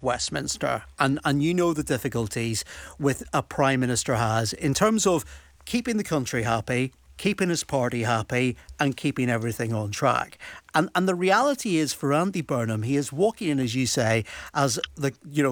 Westminster, and you know the difficulties with a Prime Minister has in terms of keeping the country happy, keeping his party happy and keeping everything on track. And the reality is for Andy Burnham, he is walking in, as you say, as the,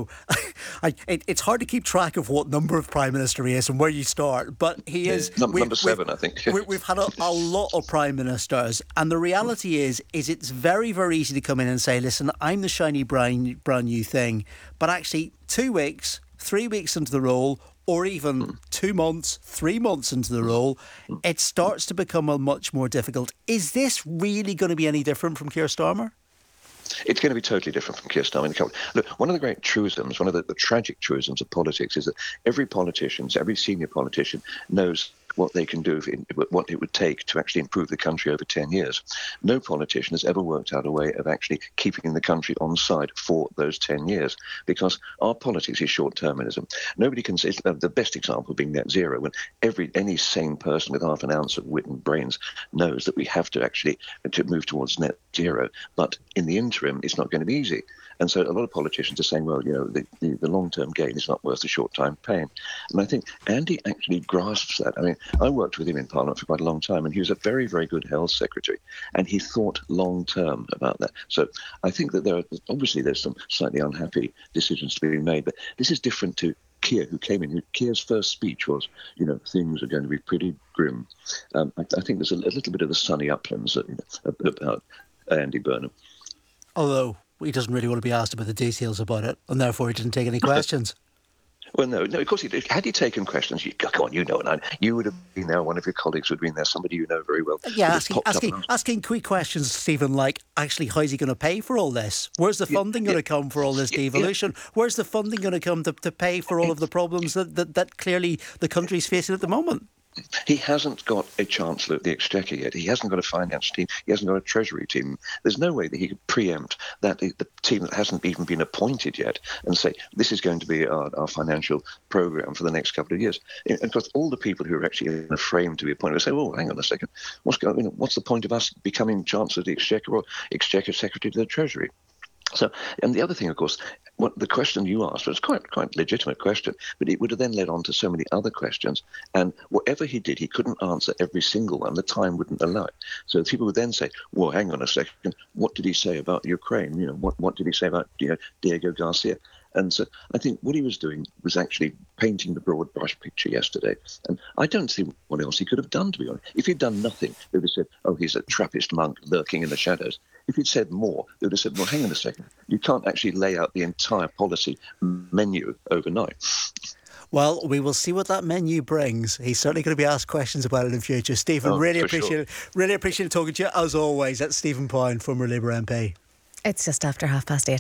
it's hard to keep track of what number of Prime Minister he is and where you start, but he is... Number 7, I think. We've had a lot of Prime Ministers, and the reality is it's very, very easy to come in and say, listen, I'm the shiny brand new thing, but actually 2 weeks, 3 weeks into the role, or even 2 months, 3 months into the role, it starts to become a much more difficult. Is this really going to be any different from Keir Starmer? It's going to be totally different from Keir Starmer. Look, one of the great truisms, one of the tragic truisms of politics is that every senior politician knows what they can do, what it would take to actually improve the country over 10 years. No politician has ever worked out a way of actually keeping the country on side for those 10 years, because our politics is short-termism. Nobody can say, the best example being net zero, when any sane person with half an ounce of wit and brains knows that we have to move towards net zero. But in the interim, it's not going to be easy. And so a lot of politicians are saying, well, the long-term gain is not worth the short-time pain. And I think Andy actually grasps that. I mean, I worked with him in Parliament for quite a long time, and he was a very, very good health secretary, and he thought long-term about that. So I think that there's some slightly unhappy decisions to be made, but this is different to Keir, who came in. Keir's first speech was, things are going to be pretty grim. I think there's a little bit of the sunny uplands about Andy Burnham. Although he doesn't really want to be asked about the details about it, and therefore he didn't take any questions. Well, no, of course he did. Had he taken questions, you would have been there, one of your colleagues would have been there, somebody you know very well. Yeah, asking quick questions, Stephen, like, actually, how's he going to pay for all this? Where's the funding going to come for all this devolution? Where's the funding going to come to pay for all of the problems that clearly the country's facing at the moment? He hasn't got a Chancellor of the Exchequer yet. He hasn't got a finance team. He hasn't got a Treasury team. There's no way that he could preempt the team that hasn't even been appointed yet and say, this is going to be our financial programme for the next couple of years. And of course, all the people who are actually in the frame to be appointed will say, well, hang on a second. What's the point of us becoming Chancellor of the Exchequer or Exchequer Secretary to the Treasury? So, and the other thing, of course, the question you asked was quite legitimate question, but it would have then led on to so many other questions. And whatever he did, he couldn't answer every single one. The time wouldn't allow it. So people would then say, well, hang on a second, what did he say about Ukraine? What did he say about Diego Garcia? And so I think what he was doing was actually painting the broad brush picture yesterday. And I don't see what else he could have done, to be honest. If he'd done nothing, they would have said, oh, he's a Trappist monk lurking in the shadows. If he'd said more, they would have said, well, hang on a second. You can't actually lay out the entire policy menu overnight. Well, we will see what that menu brings. He's certainly going to be asked questions about it in future. Stephen, really appreciate talking to you, as always. That's Stephen Pound, former Labour MP. It's just after 8:30.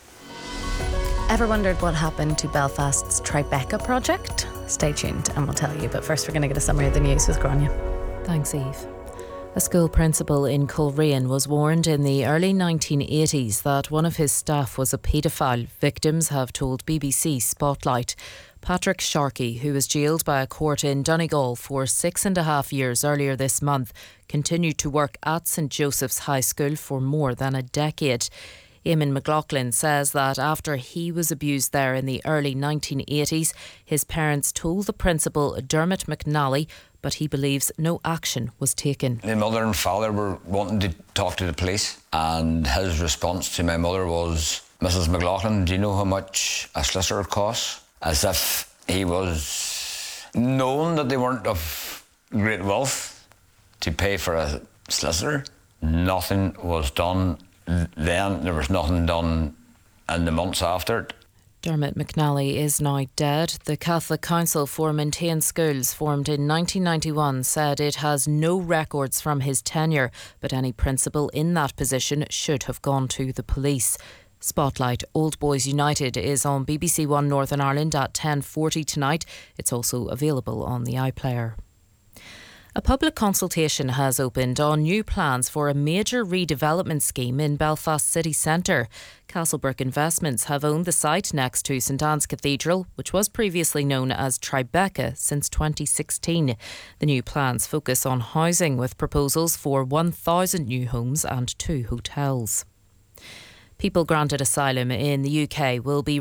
Ever wondered what happened to Belfast's Tribeca project? Stay tuned and we'll tell you. But first, we're going to get a summary of the news with Grania. Thanks, Eve. A school principal in Coleraine was warned in the early 1980s that one of his staff was a paedophile. Victims have told BBC Spotlight. Patrick Sharkey, who was jailed by a court in Donegal for 6.5 years earlier this month, continued to work at St Joseph's High School for more than a decade. Eamon McLaughlin says that after he was abused there in the early 1980s, his parents told the principal, Dermot McNally, but he believes no action was taken. My mother and father were wanting to talk to the police, and his response to my mother was, Mrs. McLaughlin, do you know how much a solicitor costs? As if he was known that they weren't of great wealth to pay for a solicitor. Nothing was done then. There was nothing done in the months after it. Dermot McNally is now dead. The Catholic Council for Maintained Schools, formed in 1991, said it has no records from his tenure, but any principal in that position should have gone to the police. Spotlight Old Boys United is on BBC One Northern Ireland at 10:40 tonight. It's also available on the iPlayer. A public consultation has opened on new plans for a major redevelopment scheme in Belfast city centre. Castlebrook Investments have owned the site next to St Anne's Cathedral, which was previously known as Tribeca, since 2016. The new plans focus on housing, with proposals for 1,000 new homes and 2 hotels. People granted asylum in the UK will be